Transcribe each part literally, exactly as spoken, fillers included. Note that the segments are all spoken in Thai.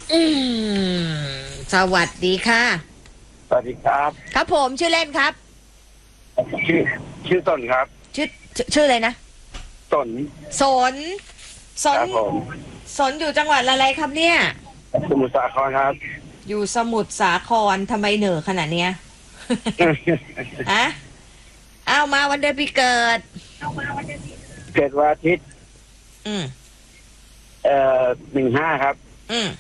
อืมสวัสดีค่ะสวัสดีครับครับผมชื่อเล่นครับชื่อชื่อต้นครับชื่อชื่อชื่ออะไรนะต้นสนสนครับผมสนอยู่จังหวัดอะไรครับเนี่ยสมุทรสาครครับอยู่สมุทรสาครทำไมเหนือขนาดเนี้ย อะเอามาวันเดือนปีเกิดเกิดวันอาทิตย์อืมเอ่อหนึ่งห้าครับอืม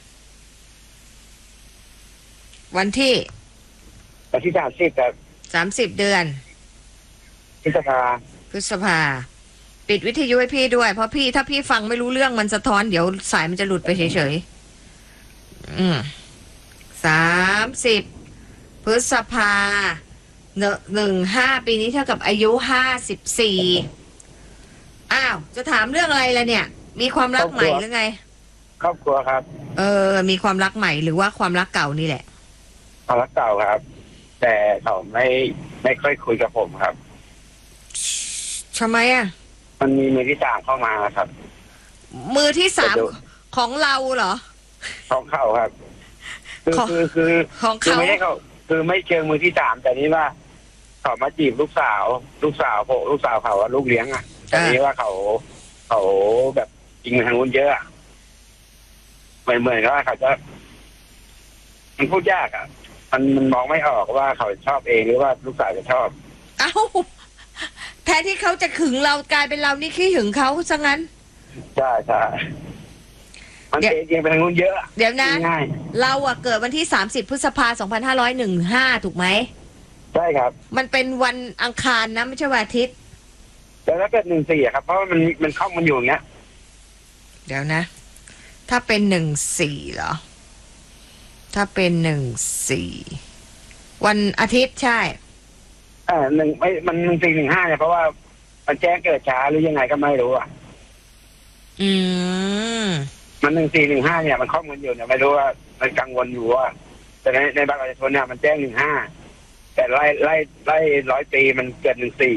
วันที่วันที่สามสิบครับสามสิบเดือนพฤษภาพฤษภาปิดวิทยุให้พี่ด้วยเพราะพี่ถ้าพี่ฟังไม่รู้เรื่องมันสะท้อนเดี๋ยวสายมันจะหลุดไปเฉยๆอืมสามสิบพฤษภาหนึ่งหนึ่งห้าปีนี้เท่ากับอายุห้าสิบสี่อ้าวจะถามเรื่องอะไรล่ะเนี่ยมีความรักใหม่หรือไงครอบครัวครับเออมีความรักใหม่หรือว่าความรักเก่านี่แหละความรักเก่าครับ แต่เขาไม่ไม่ค่อยคุยกับผมครับทำไมอ่ะมันมีมือที่สามเข้ามาครับมือที่สามเดี๋ยวของเราเหรอของเขาครับ คือของคือคือของคือเขาไม่ใช่เขาคือไม่เชิงมือที่สามแต่นี้ว่าเขามาจีบลูกสาว ลูกสาวผมลูกสาวเขาว่าลูกเลี้ยงอ่ะแต่นี้ว่าเขาเขาแบบจริงทางนู้นเยอะอะเหมือนเหมือนกับว่าเขาจะมันพูดยากอ่ะมันมันมองไม่ออกว่าเขาชอบเองหรือว่าลูกสาวจะชอบเอ้าแทนที่เขาจะขึงเรากลายเป็นเรานี่ขี้หึงเขาซะงั้นใช่ใช่มันเดี๋ยวเจริงไปทางนู้นเยอะเดี๋ยวนะง่ายเราอะเกิดวันที่สามสิบพฤษภาสองพันห้าร้อยหนึ่งห้าถูกไหมใช่ครับมันเป็นวันอังคารนะไม่ใช่วันอาทิตย์แต่ถ้าเกิดหนึ่งสี่ครับเพราะว่ามันมันเข้ามันอยู่อย่างเงี้ยเดี๋ยวนะถ้าเป็นหนึ่งสี่เหรอถ้าเป็นหนึ่งสี่วันอาทิตย์ใช่อ่าหนึ่งไม่มันหนึ่งสี่หนึ่งห้าเนี่ยเพราะว่ามันแจ้งเกิดช้าหรือยังไงก็ไม่รู้อ่ะอืมมันหนึ่งสี่หนึ่งห้าเนี่ยมันข้อมูลอยู่เนี่ยไม่รู้ว่ามันกังวลอยู่ว่าแต่ในในบัตรประชาชนเนี่ยมันแจ้งหนึ่งห้าแต่ไล่ไล่ไล่ร้อยปีมันเกิดหนึ่งสี่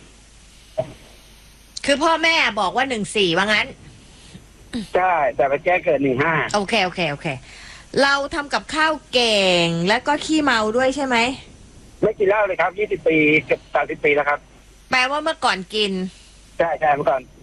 คือพ่อแม่บอกว่าหนึ่งสี่ว่างั้นใช่แต่ไปแจ้งเกิดหนึ่งห้าโอเคโอเคโอเคเราทำกับข้าวเก่งแล้วก็ขี้เมาด้วยใช่ไหมไม่กินเหล้าเลยครับยี่สิบปีเกือบสามสิบปีแล้วครับแปลว่าเมื่อก่อนกินใช่ใช่เมื่อก่อน